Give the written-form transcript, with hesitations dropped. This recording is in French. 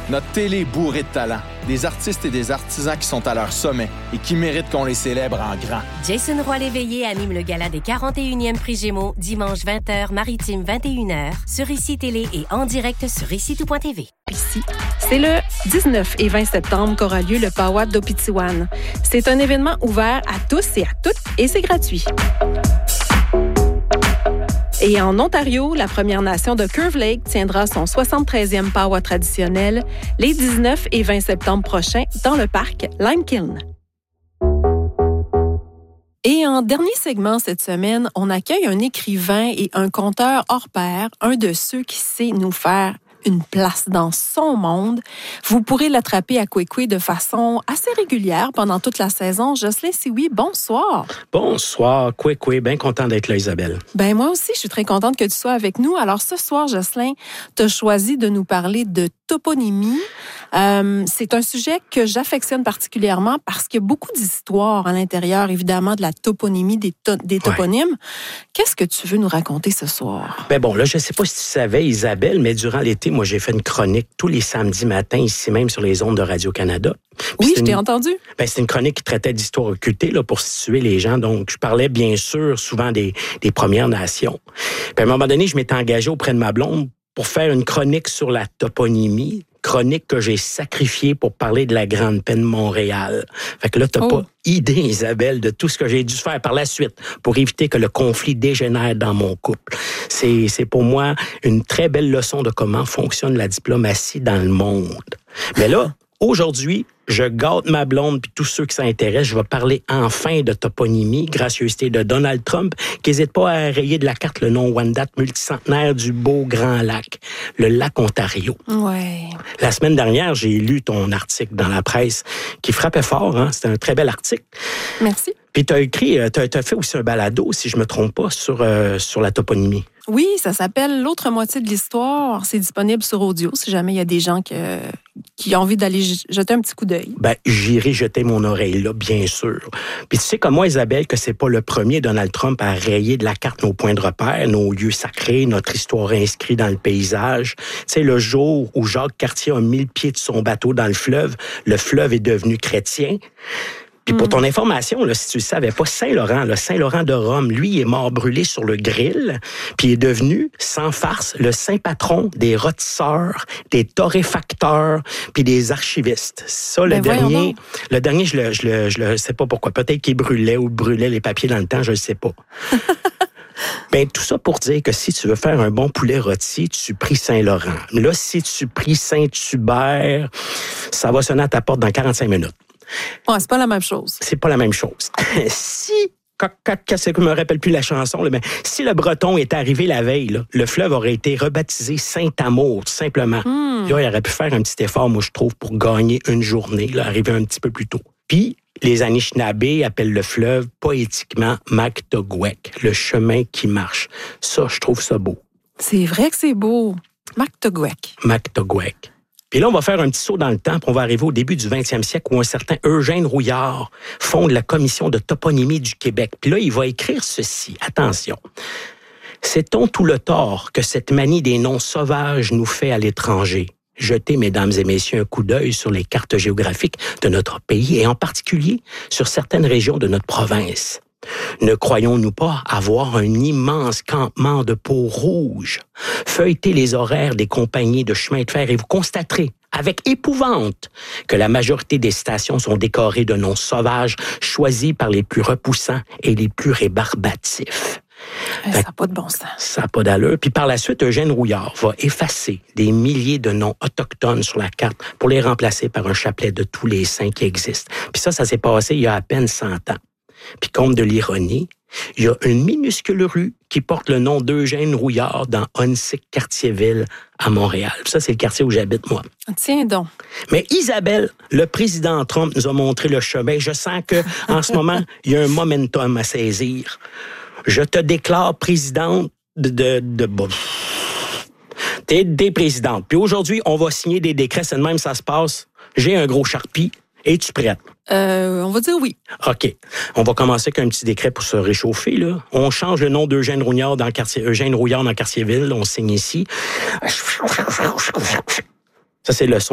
Notre télé est bourrée de talent. Des artistes et des artisans qui sont à leur sommet et qui méritent qu'on les célèbre en grand. Jason Roy-Léveillé anime le gala des 41e Prix Gémeaux, dimanche 20h, maritime 21h, sur ICI Télé et en direct sur ICI-tout.tv. Ici, c'est le 19 et 20 septembre qu'aura lieu le Powwow d'Opitiwan. C'est un événement ouvert à tous et à toutes et c'est gratuit. Et en Ontario, la Première Nation de Curve Lake tiendra son 73e powwow traditionnel les 19 et 20 septembre prochains dans le parc Limekiln. Et en dernier segment cette semaine, on accueille un écrivain et un conteur hors pair, un de ceux qui sait nous faire une place dans son monde. Vous pourrez l'attraper à Kwekwe de façon assez régulière pendant toute la saison. Jocelyn Sioui, bonsoir. Bonsoir, Kwekwe. Bien content d'être là, Isabelle. Ben moi aussi, je suis très contente que tu sois avec nous. Alors ce soir, Jocelyn, tu as choisi de nous parler de toponymie. C'est un sujet que j'affectionne particulièrement parce qu'il y a beaucoup d'histoires à l'intérieur, évidemment, de la toponymie, des toponymes. Ouais. Qu'est-ce que tu veux nous raconter ce soir? Ben bon, là, je ne sais pas si tu savais, Isabelle, mais durant l'été, moi, j'ai fait une chronique tous les samedis matins, ici même sur les ondes de Radio-Canada. Oui, je t'ai entendu. Ben, c'est une chronique qui traitait d'histoire occultée là, pour situer les gens. Donc, je parlais bien sûr souvent des Premières Nations. Puis à un moment donné, je m'étais engagé auprès de ma blonde pour faire une chronique sur la toponymie, chronique que j'ai sacrifiée pour parler de la Grande Peine Montréal. Fait que là, t'as pas idée, Isabelle, de tout ce que j'ai dû faire par la suite pour éviter que le conflit dégénère dans mon couple. C'est pour moi une très belle leçon de comment fonctionne la diplomatie dans le monde. Mais là, aujourd'hui, je gâte ma blonde puis tous ceux qui s'intéressent. Je vais parler enfin de toponymie, gracieuseté de Donald Trump, qui n'hésite pas à rayer de la carte le nom Wendat multicentenaire du beau Grand Lac, le lac Ontario. Ouais. La semaine dernière, j'ai lu ton article dans la presse qui frappait fort. Hein? C'était un très bel article. Merci. Puis t'as fait aussi un balado, si je me trompe pas, sur la toponymie. Oui, ça s'appelle L'autre moitié de l'histoire. C'est disponible sur audio, si jamais il y a des gens qui ont envie d'aller jeter un petit coup d'œil. Ben, j'irai jeter mon oreille là, bien sûr. Puis tu sais comme moi, Isabelle, que c'est pas le premier Donald Trump à rayer de la carte nos points de repère, nos lieux sacrés, notre histoire inscrite dans le paysage. Tu sais, le jour où Jacques Cartier a mis le pied de son bateau dans le fleuve est devenu chrétien. Puis pour ton information, là, si tu le savais pas, Saint-Laurent de Rome, lui, il est mort brûlé sur le grill, puis il est devenu, sans farce, le saint patron des rôtisseurs, des torréfacteurs, puis des archivistes. Ça, le dernier, je le sais pas pourquoi. Peut-être qu'il brûlait les papiers dans le temps, je le sais pas. Ben, tout ça pour dire que si tu veux faire un bon poulet rôti, tu pries Saint-Laurent. Là, si tu pries Saint-Hubert, ça va sonner à ta porte dans 45 minutes. Ouais, c'est pas la même chose. C'est pas la même chose. Si, je me rappelle plus la chanson, là, mais si le Breton est arrivé la veille, là, le fleuve aurait été rebaptisé Saint-Amour, tout simplement. Là, il aurait pu faire un petit effort, moi, je trouve, pour gagner une journée, là, arriver un petit peu plus tôt. Puis, les Anishinabés appellent le fleuve poétiquement Mactogwek, le chemin qui marche. Ça, je trouve ça beau. C'est vrai que c'est beau. Mactogwek. Et là, on va faire un petit saut dans le temps, puis on va arriver au début du 20e siècle où un certain Eugène Rouillard fonde la Commission de toponymie du Québec. Puis là, il va écrire ceci. Attention. Sait-on tout le tort que cette manie des noms sauvages nous fait à l'étranger? Jetez, mesdames et messieurs, un coup d'œil sur les cartes géographiques de notre pays et en particulier sur certaines régions de notre province. Ne croyons-nous pas avoir un immense campement de peau rouge? Feuilletez les horaires des compagnies de chemin de fer et vous constaterez avec épouvante que la majorité des stations sont décorées de noms sauvages choisis par les plus repoussants et les plus rébarbatifs. Ça n'a pas de bon sens. Ça n'a pas d'allure. Puis par la suite, Eugène Rouillard va effacer des milliers de noms autochtones sur la carte pour les remplacer par un chapelet de tous les saints qui existent. Puis ça s'est passé il y a à peine 100 ans. Puis comme de l'ironie, il y a une minuscule rue qui porte le nom d'Eugène Rouillard dans Huntsic-Cartierville à Montréal. Puis ça, c'est le quartier où j'habite, moi. Tiens donc. Mais Isabelle, le président Trump nous a montré le chemin. Je sens que en ce moment, il y a un momentum à saisir. Je te déclare présidente T'es des présidentes. Puis aujourd'hui, on va signer des décrets. C'est de même ça se passe. J'ai un gros charpie. Es-tu prête? On va dire oui. OK. On va commencer avec un petit décret pour se réchauffer, là. On change le nom d'Eugène Rouillard dans Cartierville. On signe ici. Ça, c'est le son